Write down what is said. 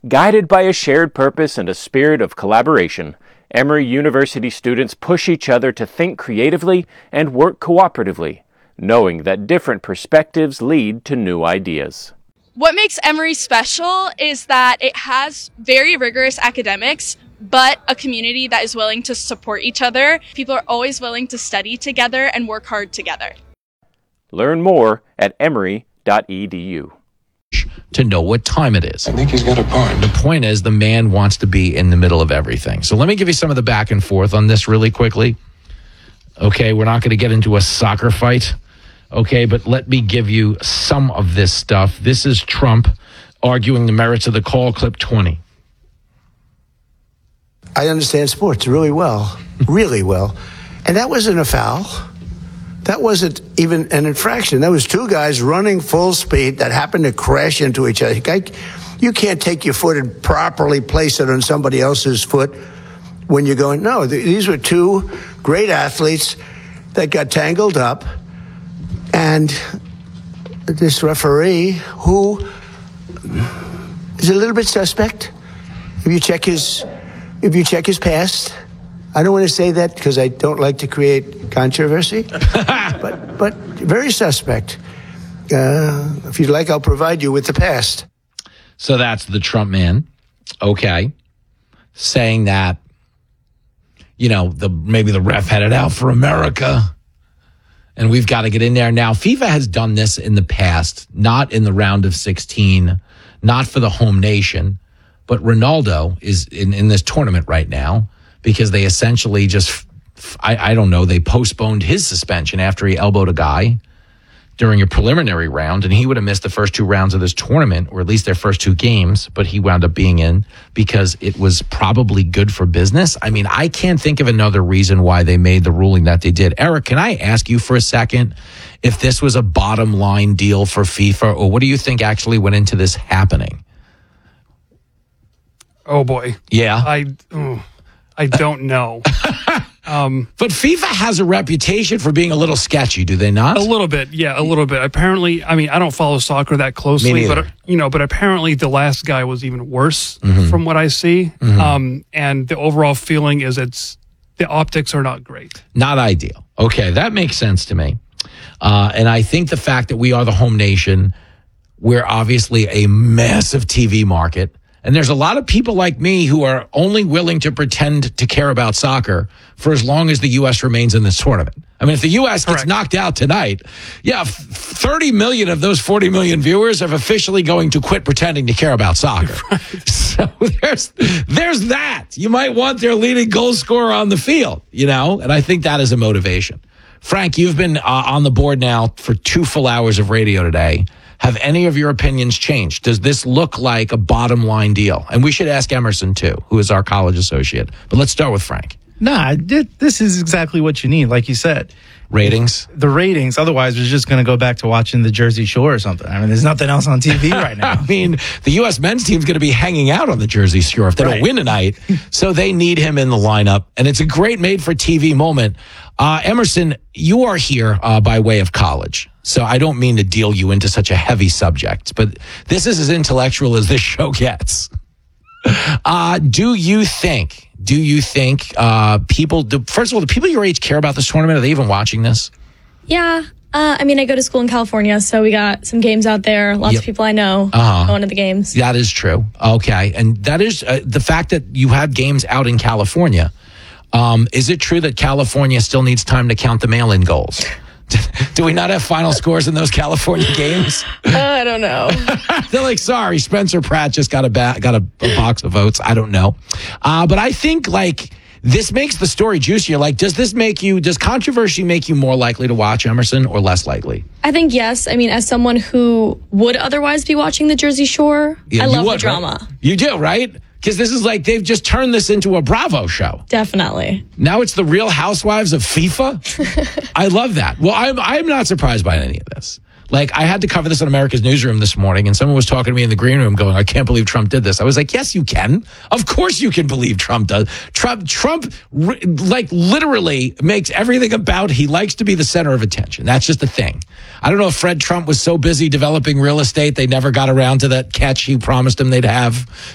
Guided by a shared purpose and a spirit of collaboration, Emory University students push each other to think creatively and work cooperatively, knowing that different perspectives lead to new ideas. What makes Emory special is that it has very rigorous academics, but a community that is willing to support each other. People are always willing to study together and work hard together. Learn more at emory.edu. To know what time it is. I think he's got a point. The point is the man wants to be in the middle of everything. So let me give you some of the back and forth on this really quickly. Okay, we're not going to get into a soccer fight. Okay, but let me give you some of this stuff. This is Trump arguing the merits of the call, clip 20. I understand sports really well, and that wasn't a foul. That wasn't even an infraction. That was two guys running full speed that happened to crash into each other. You can't take your foot and properly place it on somebody else's foot when you're going, no, these were two great athletes that got tangled up. And this referee, who is a little bit suspect, if you check his past, I don't want to say that because I don't like to create controversy, but very suspect. If you'd like, I'll provide you with the past. So that's the Trump man, okay, saying that, maybe the ref had it out for America, and we've got to get in there. Now, FIFA has done this in the past, not in the round of 16, not for the home nation, but Ronaldo is in this tournament right now, because they essentially just, I don't know, they postponed his suspension after he elbowed a guy during a preliminary round, and he would have missed the first two rounds of this tournament, or at least their first two games, but he wound up being in because it was probably good for business. I mean, I can't think of another reason why they made the ruling that they did. Eric, can I ask you for a second if this was a bottom line deal for FIFA, or what do you think actually went into this happening? Oh, boy. Yeah. I don't know. But FIFA has a reputation for being a little sketchy, do they not? A little bit, yeah, a little bit. Apparently, I mean, I don't follow soccer that closely, but apparently the last guy was even worse from what I see. And the overall feeling is the optics are not great. Not ideal. Okay, that makes sense to me. And I think the fact that we are the home nation, we're obviously a massive TV market. And there's a lot of people like me who are only willing to pretend to care about soccer for as long as the U.S. remains in this tournament. I mean, if the U.S. gets knocked out tonight, 30 million of those 40 million viewers are officially going to quit pretending to care about soccer. Right. So there's that. You might want their leading goal scorer on the field, and I think that is a motivation. Frank, you've been on the board now for 2 full hours of radio today. Have any of your opinions changed? Does this look like a bottom line deal? And we should ask Emerson, too, who is our college associate. But let's start with Frank. Nah, this is exactly what you need, like you said. Ratings? The ratings. Otherwise, we're just going to go back to watching the Jersey Shore or something. I mean, there's nothing else on TV right now. I mean, the U.S. men's team's going to be hanging out on the Jersey Shore if they don't win tonight. So they need him in the lineup. And it's a great made-for-TV moment. Emerson, you are here by way of college. So I don't mean to deal you into such a heavy subject, but this is as intellectual as this show gets. Do you think people, first of all, do people your age care about this tournament? Are they even watching this? Yeah. I go to school in California, so we got some games out there. Lots of people I know going to the games. That is true. Okay. And that is the fact that you have games out in California. Is it true that California still needs time to count the mail-in goals? Do we not have final scores in those California games? I don't know. They're like, sorry, Spencer Pratt just got a box of votes. I don't know. But I think this makes the story juicier. Does controversy make you more likely to watch, Emerson, or less likely? I think yes. I mean, as someone who would otherwise be watching the Jersey Shore, I love the drama. Right? You do, right? Because this is they've just turned this into a Bravo show. Definitely. Now it's the Real Housewives of FIFA. I love that. Well, I'm not surprised by any of this. I had to cover this on America's Newsroom this morning, and someone was talking to me in the green room going, I can't believe Trump did this. I was like, yes, you can. Of course you can believe Trump does. Trump literally makes everything about, he likes to be the center of attention. That's just the thing. I don't know if Fred Trump was so busy developing real estate, they never got around to that catch he promised him they'd have